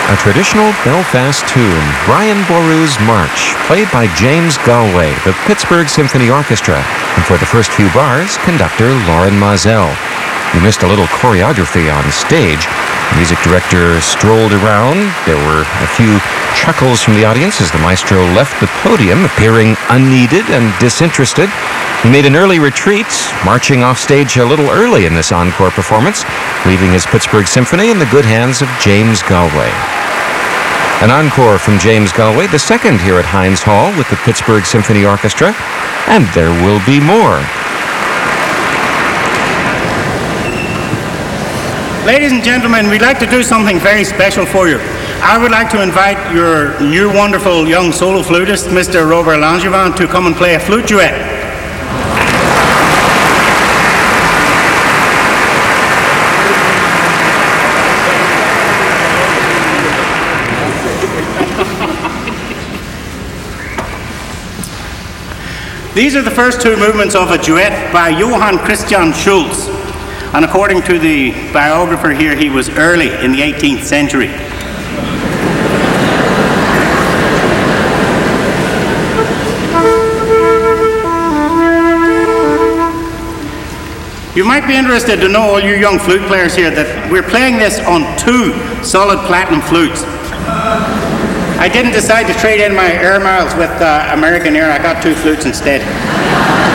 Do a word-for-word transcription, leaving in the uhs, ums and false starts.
A traditional Belfast tune, Brian Boru's March, played by James Galway, the Pittsburgh Symphony Orchestra, and for the first few bars, conductor Lauren Moselle. You missed a little choreography on stage. The music director strolled around. There were a few chuckles from the audience as the maestro left the podium, appearing unneeded and disinterested. He made an early retreat, marching off stage a little early in this encore performance, leaving his Pittsburgh Symphony in the good hands of James Galway. An encore from James Galway, the second here at Heinz Hall with the Pittsburgh Symphony Orchestra, and there will be more. Ladies and gentlemen, we'd like to do something very special for you. I would like to invite your new wonderful young solo flutist, Mister Robert Langevin, to come and play a flute duet. These are the first two movements of a duet by Johann Christian Schulz. And according to the biographer here, he was early in the eighteenth century. You might be interested to know, all you young flute players here, that we're playing this on two solid platinum flutes. I didn't decide to trade in my air miles with uh, American Air. I got two flutes instead.